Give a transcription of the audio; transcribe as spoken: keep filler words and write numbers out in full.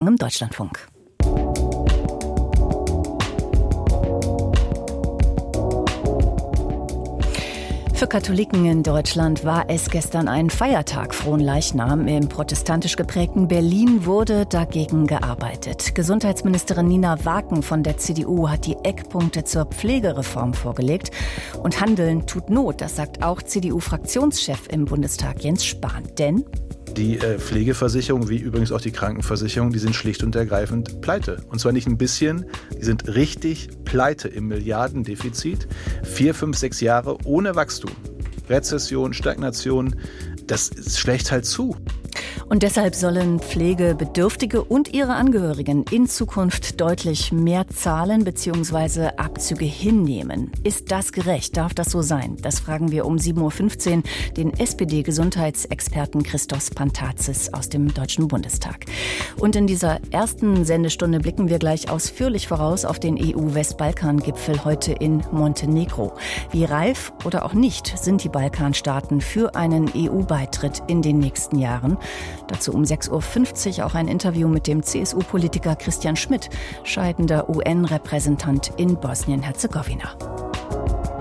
Morgen im Deutschlandfunk. Für Katholiken in Deutschland war es gestern ein Feiertag. Fronleichnam. Im protestantisch geprägten Berlin wurde dagegen gearbeitet. Gesundheitsministerin Nina Waken von der C D U hat die Eckpunkte zur Pflegereform vorgelegt. Und Handeln tut Not, das sagt auch C D U-Fraktionschef im Bundestag Jens Spahn. Denn die äh, Pflegeversicherung, wie übrigens auch die Krankenversicherung, die sind schlicht und ergreifend pleite. Und zwar nicht ein bisschen, die sind richtig pleite im Milliardendefizit. Vier, fünf, sechs Jahre ohne Wachstum. Rezession, Stagnation, das schlägt halt zu. Und deshalb sollen Pflegebedürftige und ihre Angehörigen in Zukunft deutlich mehr zahlen bzw. Abzüge hinnehmen. Ist das gerecht? Darf das so sein? Das fragen wir um sieben Uhr fünfzehn den S P D-Gesundheitsexperten Christos Pantazis aus dem Deutschen Bundestag. Und in dieser ersten Sendestunde blicken wir gleich ausführlich voraus auf den E U-Westbalkan-Gipfel heute in Montenegro. Wie reif oder auch nicht sind die Balkanstaaten für einen E U-Beitritt in den nächsten Jahren? Dazu um sechs Uhr fünfzig auch ein Interview mit dem C S U-Politiker Christian Schmidt, scheidender U N-Repräsentant in Bosnien-Herzegowina.